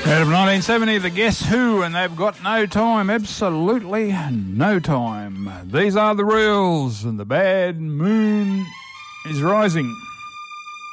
Out of 1970, the Guess Who, and they've got no time, absolutely no time. These are the rules, and the bad moon is rising.